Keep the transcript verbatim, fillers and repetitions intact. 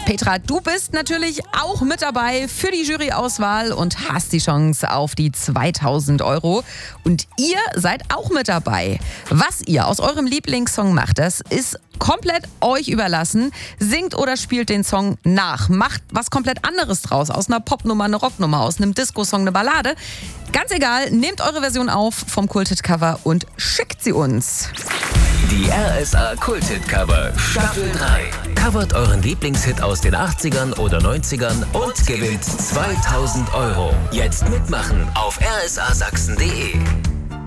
Petra, du bist natürlich auch mit dabei für die Juryauswahl und hast die Chance auf die zweitausend Euro. Und ihr seid auch mit dabei. Was ihr aus eurem Lieblingssong macht, das ist komplett euch überlassen. Singt oder spielt den Song nach. Macht was komplett anderes draus. Aus einer Popnummer eine Rocknummer, aus einem Disco-Song eine Ballade. Ganz egal, nehmt eure Version auf vom Kulthit-Cover und schickt sie uns. Die R S A Kulthit-Cover Staffel drei. Covert euren Lieblingshit aus den achtzigern oder neunzigern und gewinnt zweitausend Euro. Jetzt mitmachen auf r s a sachsen punkt d e.